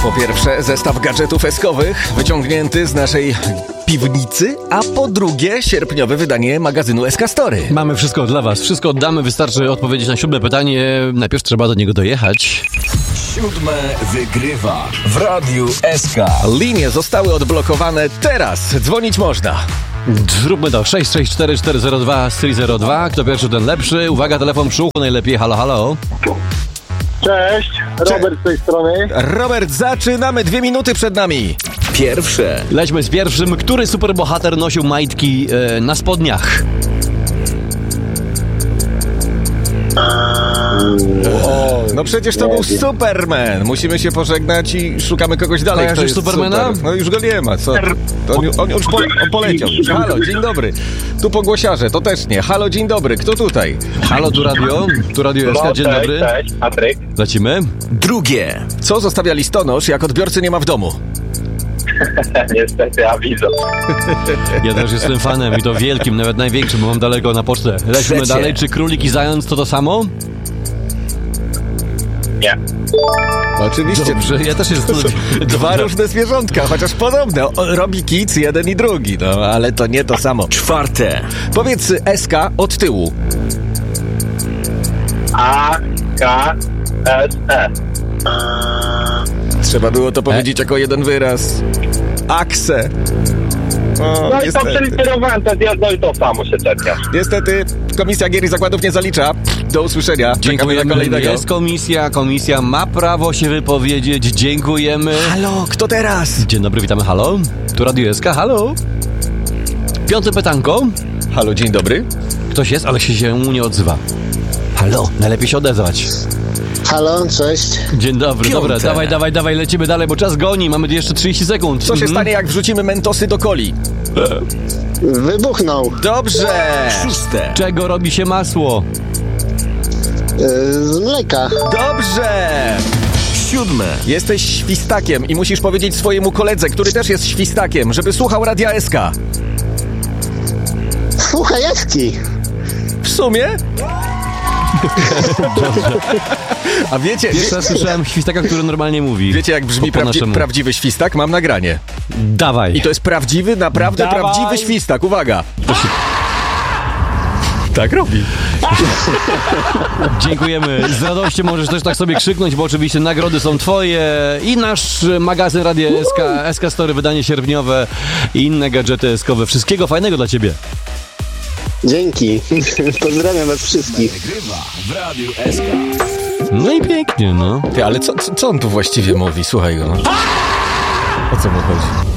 Po pierwsze, zestaw gadżetów eskowych wyciągnięty z naszej piwnicy, a po drugie, sierpniowe wydanie magazynu SK Story. Mamy wszystko dla was, wszystko oddamy, wystarczy odpowiedzieć na 7 pytanie. Najpierw trzeba do niego dojechać. 7 wygrywa w Radiu SK. Linie zostały odblokowane teraz. Dzwonić można. Zróbmy to. 664-402-302. Kto pierwszy, ten lepszy. Uwaga, telefon w szuchu, najlepiej. Halo, halo. Cześć, Robert z tej strony. Robert, zaczynamy. 2 minuty przed nami. Pierwsze. Lećmy z pierwszym. Który superbohater nosił majtki na spodniach? No przecież to był Superman. Musimy się pożegnać i szukamy kogoś dalej. Kojarzysz Kto jest Supermana? Super? No już go nie ma. Co? To on już poleciał. Halo, dzień dobry. Tu pogłosiarze, to też nie. Halo, dzień dobry. Kto tutaj? Halo, tu radio. Tu Radio SK, dzień dobry. Cześć, Patryk. Lecimy. Drugie. Co zostawia listonosz, jak odbiorcy nie ma w domu? Niestety, awizo. Ja też jestem fanem i to wielkim, nawet największym, bo mam daleko na pocztę. Lećmy Trzecie. dalej. Czy królik i zając to samo? Nie. Oczywiście. Dobrze, ja też jestem... Dwa różne zwierzątka, chociaż podobne. Robi kic jeden i drugi, no ale to nie to samo. Czwarte. Powiedz SK od tyłu. A-K-S-E. Trzeba było to powiedzieć jako jeden wyraz. Akse. O, No i to niestety. przeliterowałem, to jedno i to samo się czeka. Niestety Komisja Gier i Zakładów nie zalicza. Do usłyszenia. Czekamy na Dziękujemy. kolejnego. Jest komisja ma prawo się wypowiedzieć. Dziękujemy. Halo, kto teraz? Dzień dobry, witamy. Halo? Tu Radio SK, halo? 5 pytanko. Halo, dzień dobry. Ktoś jest, ale się nie odzywa. Halo? Najlepiej się odezwać. Halo, cześć. Dzień dobry, Piąte. dobra, dawaj, lecimy dalej, bo czas goni. Mamy jeszcze 30 sekund. Co się stanie, jak wrzucimy mentosy do coli? Wybuchnął. Dobrze. Szóste. Czego robi się masło? Z mleka. Dobrze. Siódme. Jesteś świstakiem i musisz powiedzieć swojemu koledze, który też jest świstakiem, żeby słuchał Radia SK. Fuchajewski. W sumie? A wiecie, Pierwszy raz słyszałem świstaka, który normalnie mówi. wiecie jak brzmi Po naszemu. prawdziwy świstak? Mam nagranie. Dawaj. I to jest prawdziwy, naprawdę Dawaj. prawdziwy świstak. Uwaga. Tak robi. Dziękujemy. Z radością możesz też tak sobie krzyknąć, bo oczywiście nagrody są twoje i nasz magazyn Radia SK Story, wydanie sierpniowe i inne gadżety eskowe. Wszystkiego fajnego dla ciebie. Dzięki. Pozdrawiam was wszystkich. Wygrywa w Radiu SK. No i pięknie, no. Ty, ale co on tu właściwie mówi? Słuchaj go. No. O co mu chodzi?